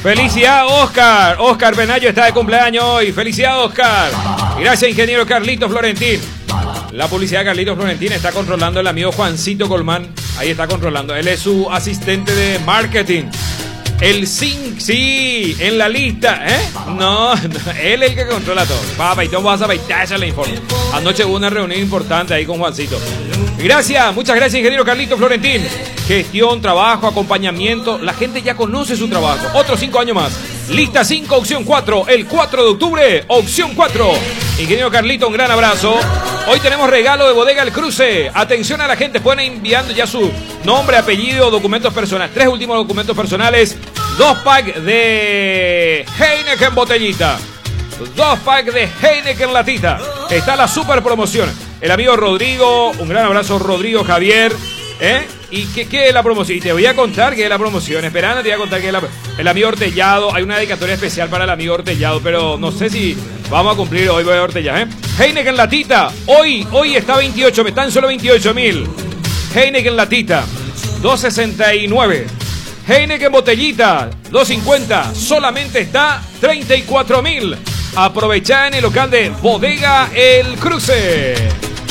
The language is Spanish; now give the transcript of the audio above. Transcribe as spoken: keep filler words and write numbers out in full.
Felicidad, Oscar. Oscar Benayo está de cumpleaños hoy. Felicidad, Oscar. Gracias, ingeniero Carlitos Florentín. La publicidad de Carlitos Florentín está controlando el amigo Juancito Colmán. Ahí está controlando. Él es su asistente de marketing. El Zinc, sí, en la lista, ¿eh? No, no, él es el que controla todo. Papá, y tú vas a baitar, le informo. Anoche hubo una reunión importante ahí con Juancito. Gracias, muchas gracias, ingeniero Carlitos Florentín. Gestión, trabajo, acompañamiento. La gente ya conoce su trabajo. Otros cinco años más. Lista cinco, opción cuatro. El cuatro de octubre, opción cuatro. Ingeniero Carlito, un gran abrazo. Hoy tenemos regalo de Bodega El Cruce. Atención a la gente, pueden enviando ya su nombre, apellido, documentos personales. Tres últimos documentos personales. Dos packs de Heineken botellita. Dos packs de Heineken latita. Está la super promoción. El amigo Rodrigo, un gran abrazo, Rodrigo Javier. ¿Eh? ¿Y qué, qué es la promoción? Y te voy a contar qué es la promoción. Esperando, te voy a contar qué es la el amigo Hortellado. Hay una dedicatoria especial para el amigo Hortellado, pero no sé si vamos a cumplir hoy, voy a Hortellado, ¿eh? Heineken latita. Hoy, hoy está veintiocho, me están solo veintiocho mil. Heineken latita, dos sesenta y nueve. Heineken botellita, dos cincuenta. Solamente está treinta y cuatro mil. Aprovechá en el local de Bodega El Cruce.